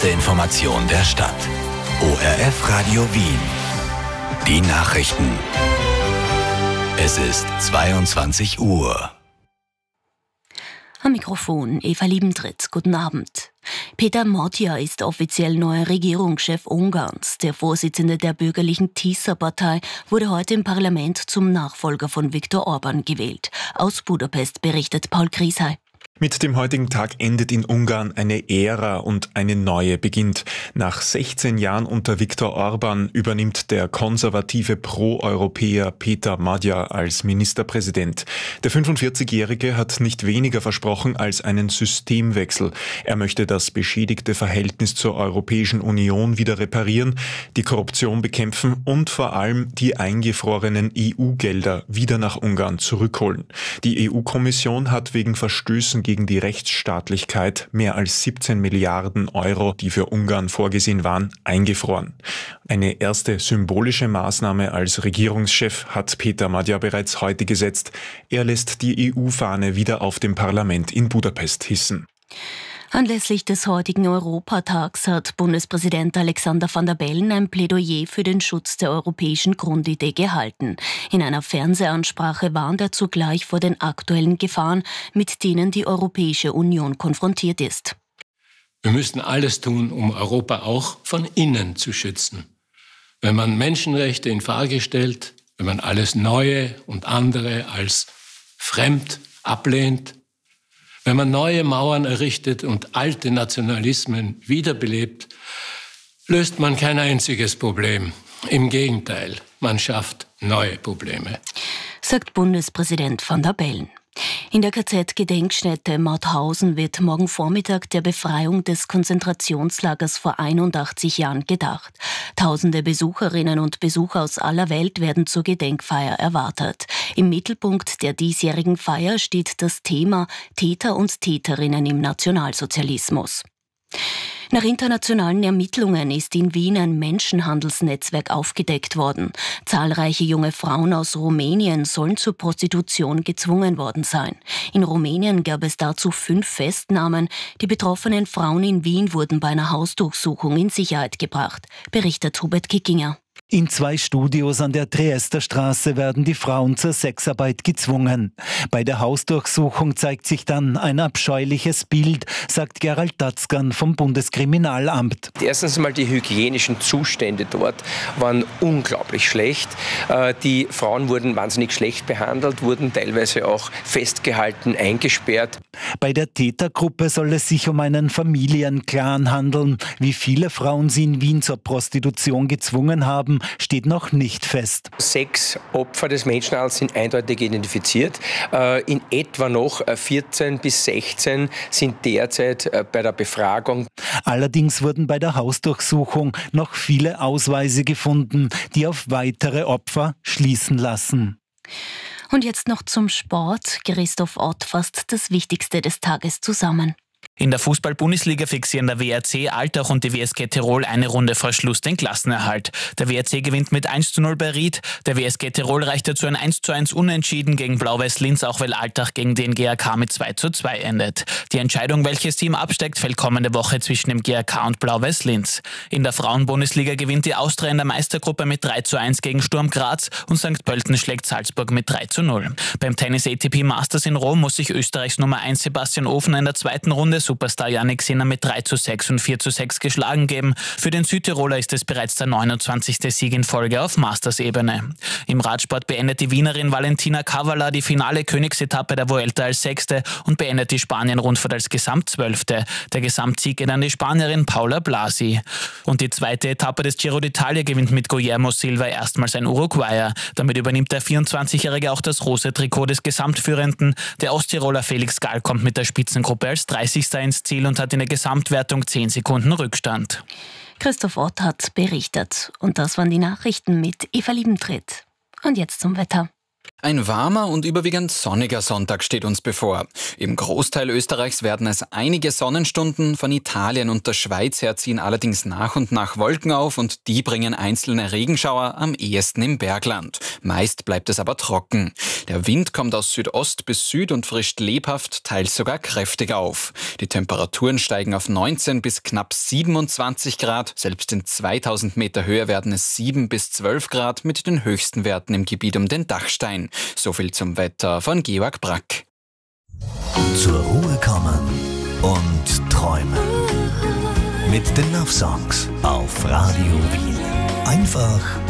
Die Information der Stadt. ORF Radio Wien. Die Nachrichten. Es ist 22 Uhr. Am Mikrofon Eva Liebentritt. Guten Abend. Peter Magyar ist offiziell neuer Regierungschef Ungarns. Der Vorsitzende der bürgerlichen Tisza-Partei wurde heute im Parlament zum Nachfolger von Viktor Orbán gewählt. Aus Budapest berichtet Paul Griesheim. Mit dem heutigen Tag endet in Ungarn eine Ära und eine neue beginnt. Nach 16 Jahren unter Viktor Orbán übernimmt der konservative Pro-Europäer Peter Magyar als Ministerpräsident. Der 45-Jährige hat nicht weniger versprochen als einen Systemwechsel. Er möchte das beschädigte Verhältnis zur Europäischen Union wieder reparieren, die Korruption bekämpfen und vor allem die eingefrorenen EU-Gelder wieder nach Ungarn zurückholen. Die EU-Kommission hat wegen Verstößen gegen die Rechtsstaatlichkeit mehr als 17 Milliarden Euro, die für Ungarn vorgesehen waren, eingefroren. Eine erste symbolische Maßnahme als Regierungschef hat Peter Magyar bereits heute gesetzt. Er lässt die EU-Fahne wieder auf dem Parlament in Budapest hissen. Anlässlich des heutigen Europatags hat Bundespräsident Alexander Van der Bellen ein Plädoyer für den Schutz der europäischen Grundidee gehalten. In einer Fernsehansprache warnt er zugleich vor den aktuellen Gefahren, mit denen die Europäische Union konfrontiert ist. Wir müssen alles tun, um Europa auch von innen zu schützen. Wenn man Menschenrechte in Frage stellt, wenn man alles Neue und andere als fremd ablehnt, wenn man neue Mauern errichtet und alte Nationalismen wiederbelebt, löst man kein einziges Problem. Im Gegenteil, man schafft neue Probleme, sagt Bundespräsident Van der Bellen. In der KZ-Gedenkstätte Mauthausen wird morgen Vormittag der Befreiung des Konzentrationslagers vor 81 Jahren gedacht. Tausende Besucherinnen und Besucher aus aller Welt werden zur Gedenkfeier erwartet. Im Mittelpunkt der diesjährigen Feier steht das Thema Täter und Täterinnen im Nationalsozialismus. Nach internationalen Ermittlungen ist in Wien ein Menschenhandelsnetzwerk aufgedeckt worden. Zahlreiche junge Frauen aus Rumänien sollen zur Prostitution gezwungen worden sein. In Rumänien gab es dazu 5 Festnahmen. Die betroffenen Frauen in Wien wurden bei einer Hausdurchsuchung in Sicherheit gebracht, berichtet Hubert Kickinger. In 2 Studios an der Triester-Straße werden die Frauen zur Sexarbeit gezwungen. Bei der Hausdurchsuchung zeigt sich dann ein abscheuliches Bild, sagt Gerald Tatzkan vom Bundeskriminalamt. Erstens einmal die hygienischen Zustände dort waren unglaublich schlecht. Die Frauen wurden wahnsinnig schlecht behandelt, wurden teilweise auch festgehalten, eingesperrt. Bei der Tätergruppe soll es sich um einen Familienclan handeln. Wie viele Frauen sie in Wien zur Prostitution gezwungen haben, steht noch nicht fest. 6 Opfer des Menschenhandels sind eindeutig identifiziert. In etwa noch 14 bis 16 sind derzeit bei der Befragung. Allerdings wurden bei der Hausdurchsuchung noch viele Ausweise gefunden, die auf weitere Opfer schließen lassen. Und jetzt noch zum Sport. Christoph Ott fasst das Wichtigste des Tages zusammen. In der Fußball-Bundesliga fixieren der WRC Altach und die WSG Tirol eine Runde vor Schluss den Klassenerhalt. Der WRC gewinnt mit 1:0 bei Ried. Der WSG Tirol reicht dazu ein 1:1 Unentschieden gegen Blau-Weiß Linz, auch weil Altach gegen den GAK mit 2:2 endet. Die Entscheidung, welches Team absteigt, fällt kommende Woche zwischen dem GAK und Blau-Weiß Linz. In der Frauen-Bundesliga gewinnt die Austria in der Meistergruppe mit 3:1 gegen Sturm Graz und St. Pölten schlägt Salzburg mit 3:0. Beim Tennis ATP Masters in Rom muss sich Österreichs Nummer 1 Sebastian Ofner in der zweiten Runde Superstar Jannik Sinner mit 3:6 und 4:6 geschlagen geben. Für den Südtiroler ist es bereits der 29. Sieg in Folge auf Masters-Ebene. Im Radsport beendet die Wienerin Valentina Kavala die finale Königsetappe der Vuelta als 6. und beendet die Spanien-Rundfahrt als Gesamt-12. Der Gesamtsieg geht an die Spanierin Paula Blasi. Und die zweite Etappe des Giro d'Italia gewinnt mit Guillermo Silva erstmals ein Uruguayer. Damit übernimmt der 24-Jährige auch das rosa Trikot des Gesamtführenden. Der Osttiroler Felix Gall kommt mit der Spitzengruppe als 30. ins Ziel und hat in der Gesamtwertung 10 Sekunden Rückstand. Christoph Ott hat berichtet. Und das waren die Nachrichten mit Eva Liebentritt. Und jetzt zum Wetter. Ein warmer und überwiegend sonniger Sonntag steht uns bevor. Im Großteil Österreichs werden es einige Sonnenstunden. Von Italien und der Schweiz her ziehen allerdings nach und nach Wolken auf und die bringen einzelne Regenschauer, am ehesten im Bergland. Meist bleibt es aber trocken. Der Wind kommt aus Südost bis Süd und frischt lebhaft, teils sogar kräftig auf. Die Temperaturen steigen auf 19 bis knapp 27 Grad. Selbst in 2000 Meter Höhe werden es 7 bis 12 Grad mit den höchsten Werten im Gebiet um den Dachstein. So viel zum Wetter von Georg Brack. Zur Ruhe kommen und träumen. Mit den Love Songs auf Radio Wien. Einfach